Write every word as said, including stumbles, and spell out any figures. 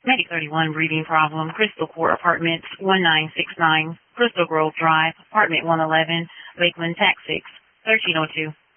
Medic thirty-one, breathing problem, Crystal Court Apartments, one nine six nine, Crystal Grove Drive, Apartment one eleven, Lakeland, Tax six, thirteen oh two.